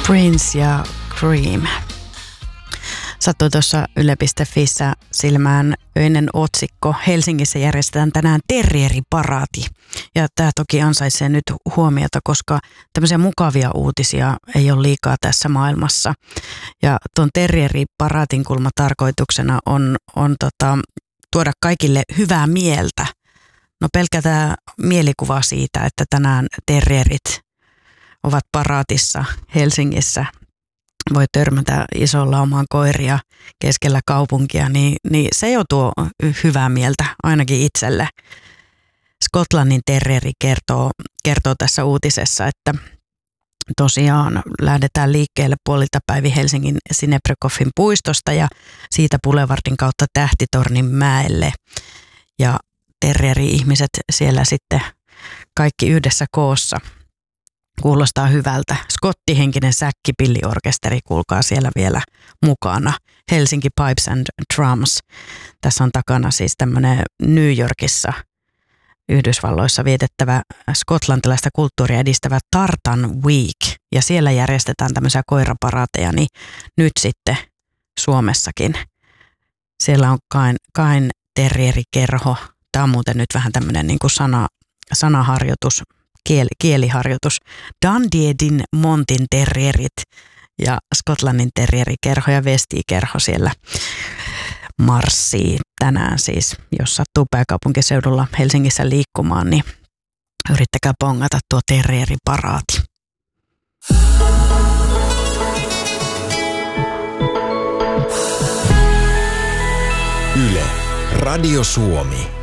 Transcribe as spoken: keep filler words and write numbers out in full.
Prince ja Cream. Sattui tuossa yle piste fissä silmään öinen otsikko. Helsingissä järjestetään tänään terrieriparaati. Ja tämä toki ansaitsee nyt huomiota, koska tämmöisiä mukavia uutisia ei ole liikaa tässä maailmassa. Ja tuon terrieriparaatin kulma tarkoituksena on, on tota, tuoda kaikille hyvää mieltä. No pelkkä tämä mielikuva siitä, että tänään terrierit ovat paraatissa Helsingissä, voi törmätä isolla omaan koiria keskellä kaupunkia, niin, niin se jo tuo hyvää mieltä ainakin itselle. Skotlannin terrieri kertoo, kertoo tässä uutisessa, että tosiaan lähdetään liikkeelle puolilta päivin Helsingin Sinebrychoffin puistosta ja siitä Boulevardin kautta Tähtitornin mäelle. Ja terrieri-ihmiset siellä sitten kaikki yhdessä koossa. Kuulostaa hyvältä. Skottihenkinen säkkipilliorkesteri, kuulkaa siellä vielä mukana. Helsinki Pipes and Drums. Tässä on takana siis tämmöinen New Yorkissa Yhdysvalloissa vietettävä skotlantilaista kulttuuria edistävä Tartan Week. Ja siellä järjestetään tämmöisiä koiraparaateja, niin nyt sitten Suomessakin. Siellä on kain, kain terrierikerho. Tämä on muuten nyt vähän tämmöinen niin kuin sana, sanaharjoitus. Kieli, kieliharjoitus. Dunedin Montin terrierit ja Skotlannin terrierikerho ja Westie-kerho siellä marssii tänään siis. Jos sattuu pääkaupunkiseudulla Helsingissä liikkumaan, niin yrittäkää pongata tuo terrieriparaati. Yle, Radio Suomi.